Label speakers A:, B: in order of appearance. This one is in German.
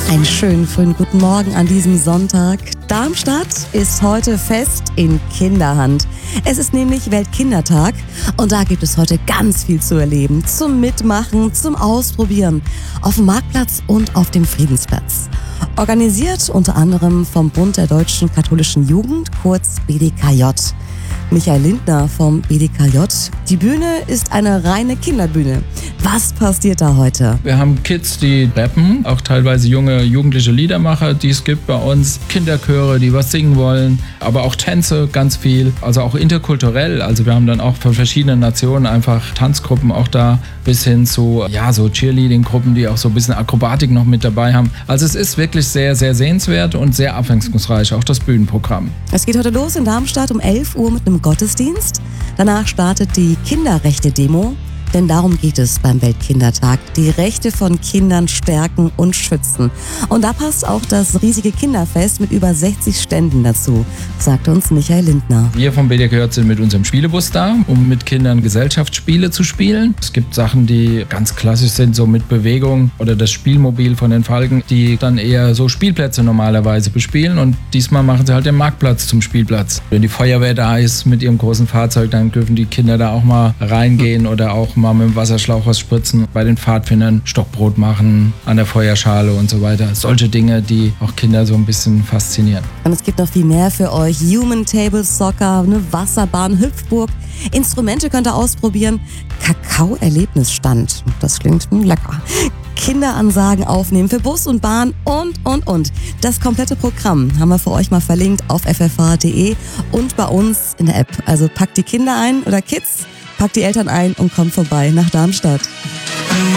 A: Einen schönen frühen guten Morgen an diesem Sonntag. Darmstadt ist heute fest in Kinderhand. Es ist nämlich Weltkindertag und da gibt es heute ganz viel zu erleben, zum Mitmachen, zum Ausprobieren, auf dem Marktplatz und auf dem Friedensplatz. Organisiert unter anderem vom Bund der Deutschen Katholischen Jugend, kurz BDKJ. Michael Lindner vom BDKJ. Die Bühne ist eine reine Kinderbühne. Was passiert da heute?
B: Wir haben Kids, die rappen, auch teilweise junge jugendliche Liedermacher, die es gibt bei uns, Kinderchöre, die was singen wollen, aber auch Tänze, ganz viel, also auch interkulturell. Also wir haben dann auch von verschiedenen Nationen einfach Tanzgruppen auch da, bis hin zu so Cheerleading-Gruppen, die auch so ein bisschen Akrobatik noch mit dabei haben. Also es ist wirklich sehr, sehr sehenswert und sehr abwechslungsreich, auch das Bühnenprogramm.
A: Es geht heute los in Darmstadt um 11 Uhr mit einem Gottesdienst. Danach startet die Kinderrechte-Demo. Denn darum geht es beim Weltkindertag. Die Rechte von Kindern stärken und schützen. Und da passt auch das riesige Kinderfest mit über 60 Ständen dazu, sagt uns Michael Lindner.
B: Wir vom BDKJ sind mit unserem Spielebus da, um mit Kindern Gesellschaftsspiele zu spielen. Es gibt Sachen, die ganz klassisch sind, so mit Bewegung oder das Spielmobil von den Falken, die dann eher so Spielplätze normalerweise bespielen. Und diesmal machen sie halt den Marktplatz zum Spielplatz. Wenn die Feuerwehr da ist mit ihrem großen Fahrzeug, dann dürfen die Kinder da auch mal reingehen oder auch mal mit dem Wasserschlauch was spritzen, bei den Pfadfindern Stockbrot machen, an der Feuerschale und so weiter. Solche Dinge, die auch Kinder so ein bisschen faszinieren.
A: Und es gibt noch viel mehr für euch. Human Table Soccer, eine Wasserbahn, Hüpfburg. Instrumente könnt ihr ausprobieren. Kakao-Erlebnisstand. Das klingt lecker. Kinderansagen aufnehmen für Bus und Bahn und. Das komplette Programm haben wir für euch mal verlinkt auf ffh.de und bei uns in der App. Also packt die Kinder ein oder Kids, packt die Eltern ein und kommt vorbei nach Darmstadt.